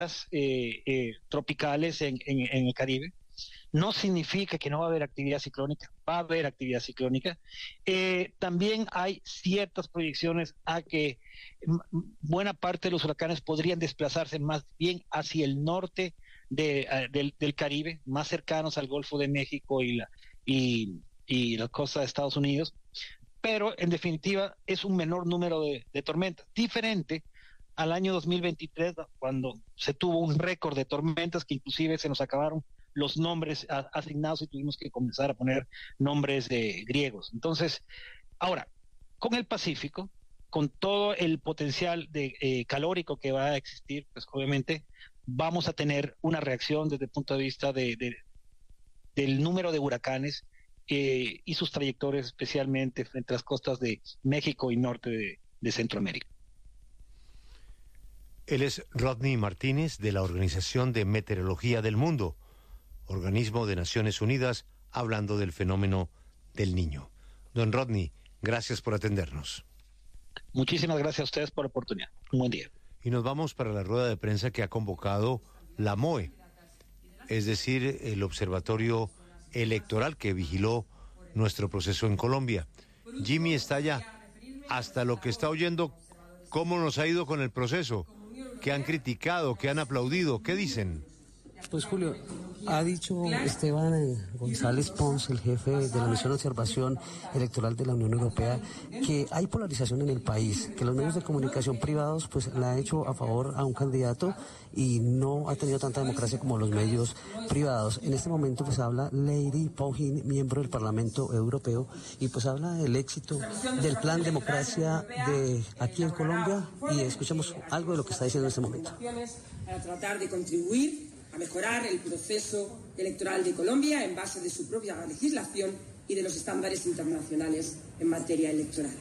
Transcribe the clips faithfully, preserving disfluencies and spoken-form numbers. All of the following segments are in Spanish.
eh, eh, tropicales en, en, en el Caribe. No significa que no va a haber actividad ciclónica, va a haber actividad ciclónica. Eh, también hay ciertas proyecciones a que m- buena parte de los huracanes podrían desplazarse más bien hacia el norte de, uh, del, del Caribe, más cercanos al Golfo de México y la, y, y la costa de Estados Unidos, pero en definitiva es un menor número de, de tormentas, diferente al año dos mil veintitrés, cuando se tuvo un récord de tormentas que inclusive se nos acabaron los nombres a, asignados y tuvimos que comenzar a poner nombres de griegos. Entonces, ahora, con el Pacífico, con todo el potencial de eh, calórico que va a existir, pues obviamente vamos a tener una reacción desde el punto de vista de, de, del número de huracanes eh, y sus trayectorias, especialmente frente a las costas de México y norte de, de Centroamérica. Él es Rodney Martínez, de la Organización de Meteorología del Mundo, organismo de Naciones Unidas, hablando del fenómeno del Niño. Don Rodney, gracias por atendernos. Muchísimas gracias a ustedes por la oportunidad. Un buen día. Y nos vamos para la rueda de prensa que ha convocado la M O E, es decir, el Observatorio Electoral que vigiló nuestro proceso en Colombia. Jimmy está allá. Hasta lo que está oyendo, ¿cómo nos ha ido con el proceso? ¿Qué han criticado? ¿Qué han aplaudido? ¿Qué dicen? Pues Julio, ha dicho Esteban eh, González Pons, el jefe de la Misión de Observación Electoral de la Unión Europea, que hay polarización en el país, que los medios de comunicación privados pues la ha hecho a favor a un candidato y no ha tenido tanta democracia como los medios privados. En este momento pues habla Lady Paugin, miembro del Parlamento Europeo, y pues habla del éxito del plan democracia de aquí en Colombia, y escuchamos algo de lo que está diciendo en este momento. Para tratar de contribuir a mejorar el proceso electoral de Colombia en base de su propia legislación y de los estándares internacionales en materia electoral.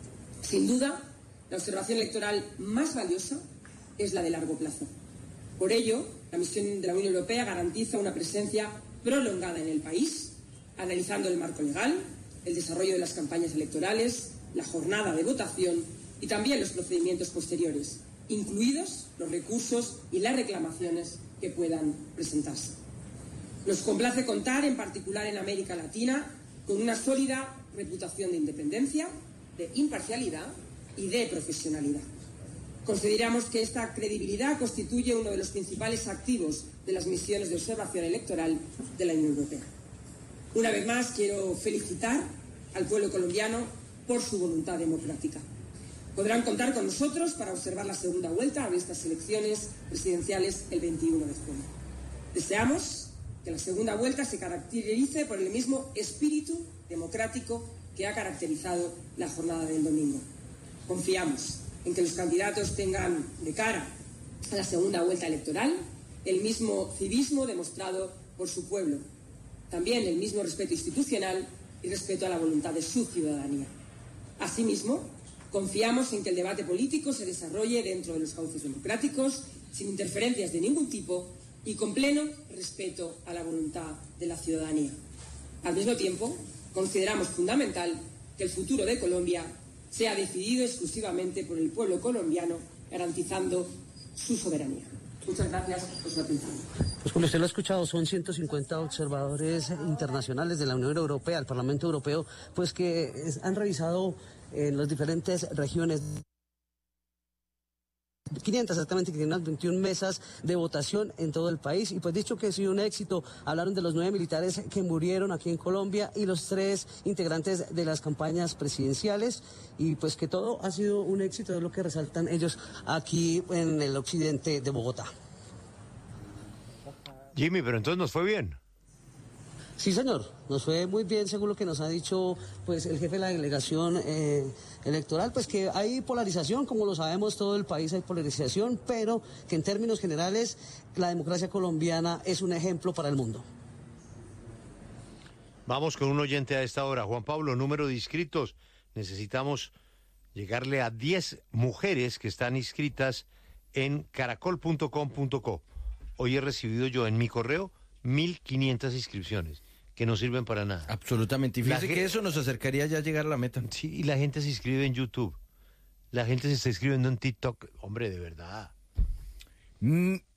Sin duda, la observación electoral más valiosa es la de largo plazo. Por ello, la misión de la Unión Europea garantiza una presencia prolongada en el país, analizando el marco legal, el desarrollo de las campañas electorales, la jornada de votación y también los procedimientos posteriores, incluidos los recursos y las reclamaciones que puedan presentarse. Nos complace contar, en particular en América Latina, con una sólida reputación de independencia, de imparcialidad y de profesionalidad. Consideramos que esta credibilidad constituye uno de los principales activos de las misiones de observación electoral de la Unión Europea. Una vez más, quiero felicitar al pueblo colombiano por su voluntad democrática. Podrán contar con nosotros para observar la segunda vuelta de estas elecciones presidenciales el veintiuno de junio. Deseamos que la segunda vuelta se caracterice por el mismo espíritu democrático que ha caracterizado la jornada del domingo. Confiamos en que los candidatos tengan de cara a la segunda vuelta electoral el mismo civismo demostrado por su pueblo, también el mismo respeto institucional y respeto a la voluntad de su ciudadanía. Asimismo, confiamos en que el debate político se desarrolle dentro de los cauces democráticos, sin interferencias de ningún tipo y con pleno respeto a la voluntad de la ciudadanía. Al mismo tiempo, consideramos fundamental que el futuro de Colombia sea decidido exclusivamente por el pueblo colombiano, garantizando su soberanía. Muchas gracias por su atención. Pues como usted lo ha escuchado, son ciento cincuenta observadores internacionales de la Unión Europea, el Parlamento Europeo, pues que es, han revisado en las diferentes regiones quinientas, exactamente quinientas veintiuna mesas de votación en todo el país, y pues dicho que ha sido un éxito. Hablaron de los nueve militares que murieron aquí en Colombia y los tres integrantes de las campañas presidenciales, y pues que todo ha sido un éxito, es lo que resaltan ellos aquí en el occidente de Bogotá. Jimmy, pero entonces nos fue bien. Sí, señor, nos fue muy bien, según lo que nos ha dicho pues el jefe de la delegación eh, electoral, pues que hay polarización, como lo sabemos, todo el país hay polarización, pero que en términos generales la democracia colombiana es un ejemplo para el mundo. Vamos con un oyente a esta hora. Juan Pablo, número de inscritos. Necesitamos llegarle a diez mujeres que están inscritas en caracol punto com punto co. Hoy he recibido yo en mi correo mil quinientas inscripciones que no sirven para nada. Absolutamente. Y fíjese que eso nos acercaría ya a llegar a la meta. Sí, y la gente se inscribe en YouTube. La gente se está inscribiendo en TikTok. Hombre, de verdad. Mm,